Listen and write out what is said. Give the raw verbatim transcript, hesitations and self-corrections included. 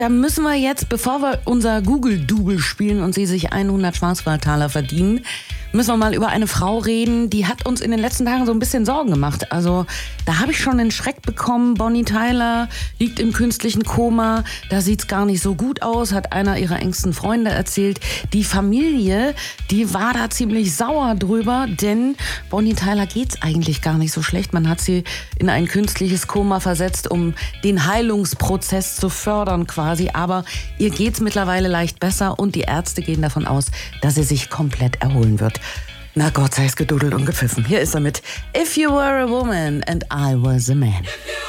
Da müssen wir jetzt, bevor wir unser Google-Double spielen und sie sich hundert Schwarzwaldtaler verdienen, müssen wir mal über eine Frau reden, die hat uns in den letzten Tagen so ein bisschen Sorgen gemacht. Also da habe ich schon den Schreck bekommen. Bonnie Tyler liegt im künstlichen Koma. Da sieht's gar nicht so gut aus, hat einer ihrer engsten Freunde erzählt. Die Familie, die war da ziemlich sauer drüber, denn Bonnie Tyler geht's eigentlich gar nicht so schlecht. Man hat sie in ein künstliches Koma versetzt, um den Heilungsprozess zu fördern quasi. Aber ihr geht's mittlerweile leicht besser und die Ärzte gehen davon aus, dass sie sich komplett erholen wird. Na Gott sei es gedudelt und gepfiffen. Hier ist er mit If You Were a Woman and I Was a Man.